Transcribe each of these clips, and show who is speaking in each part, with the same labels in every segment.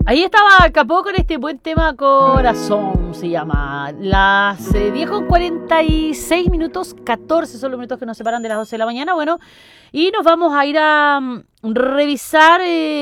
Speaker 1: Ahí estaba Capó con este buen tema Corazón, se llama. Las 10:46 minutos, 14 son los minutos que nos separan de las 12 de la mañana. Bueno, y nos vamos a ir a revisar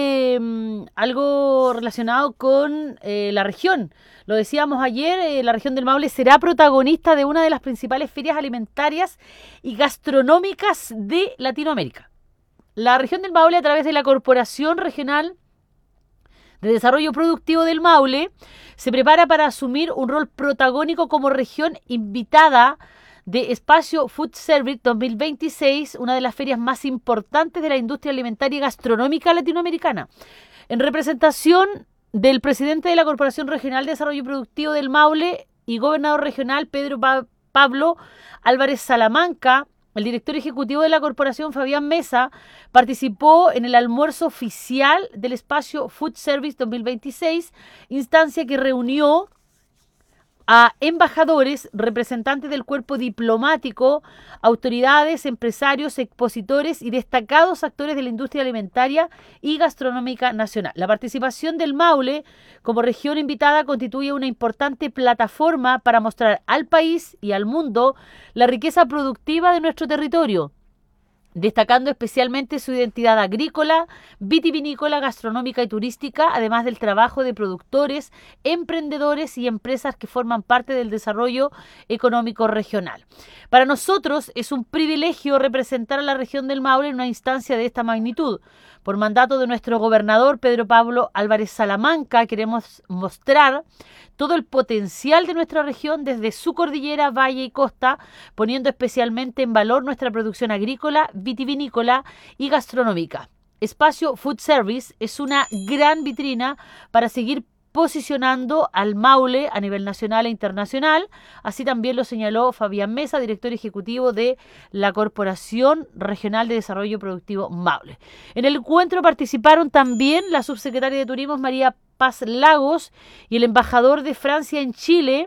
Speaker 1: algo relacionado con la región. Lo decíamos ayer, la región del Maule será protagonista de una de las principales ferias alimentarias y gastronómicas de Latinoamérica. La región del Maule, a través de la Corporación Regional de Desarrollo Productivo del Maule, se prepara para asumir un rol protagónico como región invitada de Espacio Food Service 2026, una de las ferias más importantes de la industria alimentaria y gastronómica latinoamericana. En representación del presidente de la Corporación Regional de Desarrollo Productivo del Maule y gobernador regional Pedro Pablo Álvarez Salamanca, el director ejecutivo de la corporación, Fabián Mesa, participó en el almuerzo oficial del Espacio Food Service 2026, instancia que reunió a embajadores, representantes del cuerpo diplomático, autoridades, empresarios, expositores y destacados actores de la industria alimentaria y gastronómica nacional. La participación del Maule como región invitada constituye una importante plataforma para mostrar al país y al mundo la riqueza productiva de nuestro territorio, destacando especialmente su identidad agrícola, vitivinícola, gastronómica y turística, además del trabajo de productores, emprendedores y empresas que forman parte del desarrollo económico regional. Para nosotros es un privilegio representar a la región del Maule en una instancia de esta magnitud. Por mandato de nuestro gobernador Pedro Pablo Álvarez Salamanca, queremos mostrar todo el potencial de nuestra región desde su cordillera, valle y costa, poniendo especialmente en valor nuestra producción agrícola, vitivinícola y gastronómica. Espacio Food Service es una gran vitrina para seguir posicionando al Maule a nivel nacional e internacional. Así también lo señaló Fabián Mesa, director ejecutivo de la Corporación Regional de Desarrollo Productivo Maule. En el encuentro participaron también la subsecretaria de Turismo María Paz Lagos y el embajador de Francia en Chile,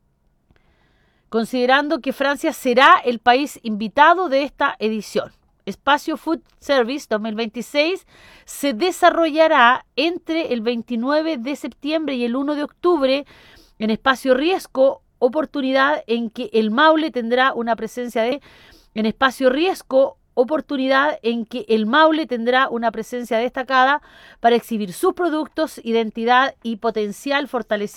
Speaker 1: considerando que Francia será el país invitado de esta edición. Espacio Food Service 2026 se desarrollará entre el 29 de septiembre y el 1 de octubre en Espacio Riesco, oportunidad en que el Maule tendrá una presencia destacada para exhibir sus productos, identidad y potencial fortalecimiento